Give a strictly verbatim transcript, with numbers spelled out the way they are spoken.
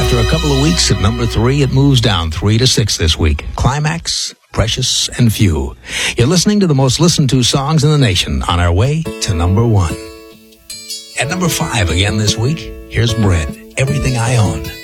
After a couple of weeks at number three, it moves down three to six this week. Climax, Precious and Few. You're listening to the most listened to songs in the nation on our way to number one. At number five again this week, here's Bread, Everything I Own.